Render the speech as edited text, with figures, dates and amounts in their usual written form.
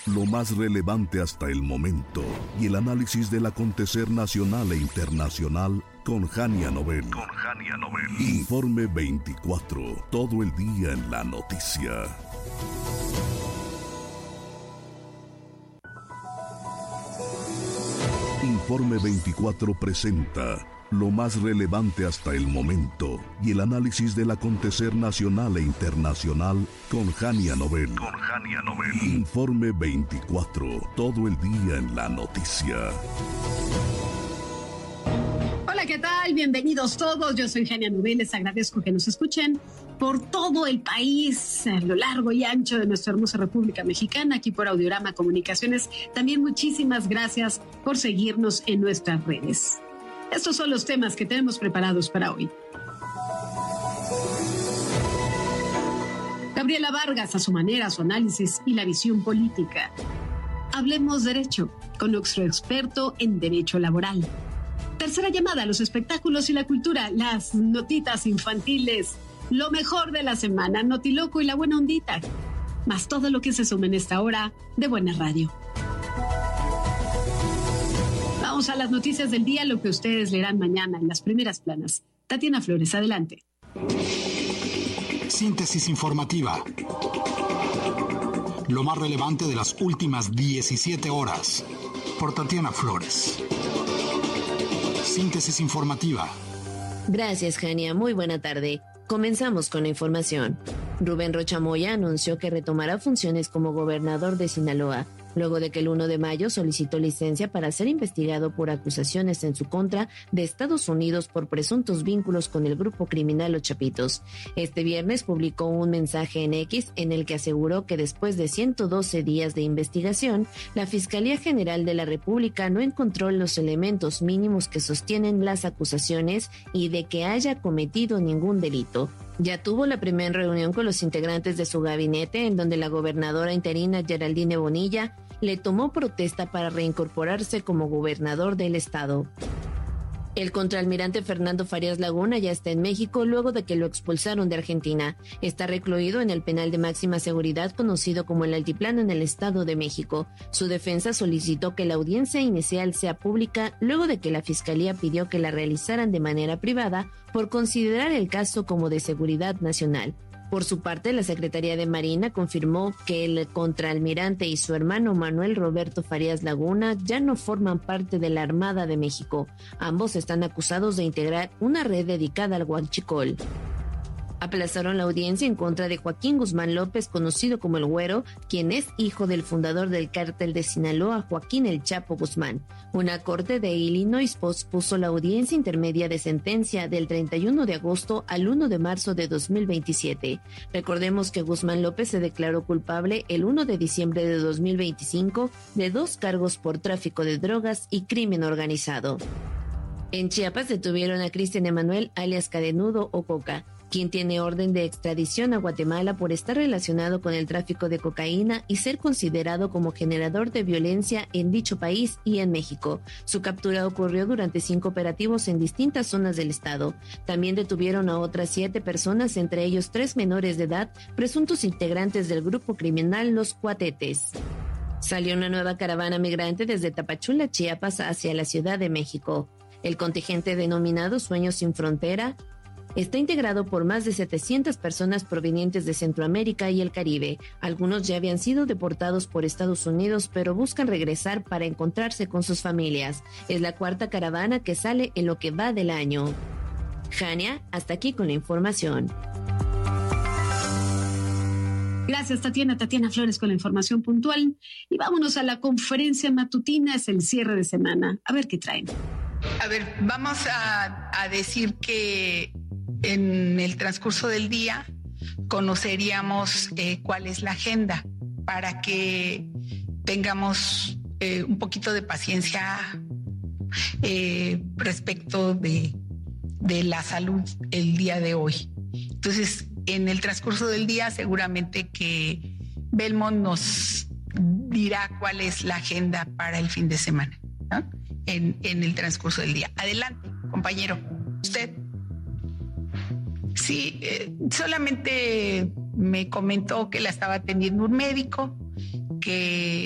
lo más relevante hasta el momento y el análisis del acontecer nacional e internacional con Jania Nobel. Informe 24, todo el día en la noticia. Informe 24 presenta lo más relevante hasta el momento y el análisis del acontecer nacional e internacional con Jania Nobel. Informe 24, todo el día en la noticia. Hola, ¿qué tal? Bienvenidos todos. Yo soy Jania Nobel. Les agradezco que nos escuchen por todo el país, a lo largo y ancho de nuestra hermosa República Mexicana, aquí por Audiorama Comunicaciones. También muchísimas gracias por seguirnos en nuestras redes. Estos son los temas que tenemos preparados para hoy. Gabriela Vargas, a su manera, su análisis y la visión política. Hablemos derecho, con nuestro experto en derecho laboral. Tercera llamada, los espectáculos y la cultura, las notitas infantiles, lo mejor de la semana, Notiloco y la buena ondita, más todo lo que se suma en esta hora de Buena Radio. Vamos a las noticias del día, lo que ustedes leerán mañana en las primeras planas. Tatiana Flores, adelante. Síntesis informativa. Lo más relevante de las últimas 17 horas. Por Tatiana Flores. Síntesis informativa. Gracias, Jania. Muy buena tarde. Comenzamos con la información. Rubén Rocha Moya anunció que retomará funciones como gobernador de Sinaloa, luego de que el 1 de mayo solicitó licencia para ser investigado por acusaciones en su contra de Estados Unidos por presuntos vínculos con el grupo criminal Los Chapitos. Este viernes publicó un mensaje en X en el que aseguró que después de 112 días de investigación, la Fiscalía General de la República no encontró los elementos mínimos que sostienen las acusaciones y de que haya cometido ningún delito. Ya tuvo la primera reunión con los integrantes de su gabinete, en donde la gobernadora interina Geraldine Bonilla le tomó protesta para reincorporarse como gobernador del estado. El contraalmirante Fernando Farías Laguna ya está en México luego de que lo expulsaron de Argentina. Está recluido en el penal de máxima seguridad conocido como el Altiplano en el Estado de México. Su defensa solicitó que la audiencia inicial sea pública luego de que la Fiscalía pidió que la realizaran de manera privada por considerar el caso como de seguridad nacional. Por su parte, la Secretaría de Marina confirmó que el contraalmirante y su hermano Manuel Roberto Farías Laguna ya no forman parte de la Armada de México. Ambos están acusados de integrar una red dedicada al huachicol. Aplazaron la audiencia en contra de Joaquín Guzmán López, conocido como El Güero, quien es hijo del fundador del cártel de Sinaloa, Joaquín El Chapo Guzmán. Una corte de Illinois pospuso la audiencia intermedia de sentencia del 31 de agosto al 1 de marzo de 2027. Recordemos que Guzmán López se declaró culpable el 1 de diciembre de 2025 de 2 cargos por tráfico de drogas y crimen organizado. En Chiapas detuvieron a Cristian Emanuel, alias Cadenudo o Coca, quien tiene orden de extradición a Guatemala por estar relacionado con el tráfico de cocaína y ser considerado como generador de violencia en dicho país y en México. Su captura ocurrió durante 5 operativos en distintas zonas del estado. También detuvieron a otras 7 personas, entre ellos 3 menores de edad, presuntos integrantes del grupo criminal Los Cuatetes. Salió una nueva caravana migrante desde Tapachula, Chiapas, hacia la Ciudad de México. El contingente denominado Sueños sin Frontera está integrado por más de 700 personas provenientes de Centroamérica y el Caribe. Algunos ya habían sido deportados por Estados Unidos, pero buscan regresar para encontrarse con sus familias. Es la 4ª caravana que sale en lo que va del año. Jania, hasta aquí con la información. Gracias, Tatiana Flores, con la información puntual. Y vámonos a la conferencia matutina, es el cierre de semana. A ver qué traen. A ver, vamos a decir que en el transcurso del día conoceríamos cuál es la agenda para que tengamos un poquito de paciencia respecto de la salud el día de hoy. Entonces, en el transcurso del día seguramente que Belmont nos dirá cuál es la agenda para el fin de semana, ¿no? En el transcurso del día. Adelante, compañero. Usted. Sí, solamente me comentó que la estaba atendiendo un médico, que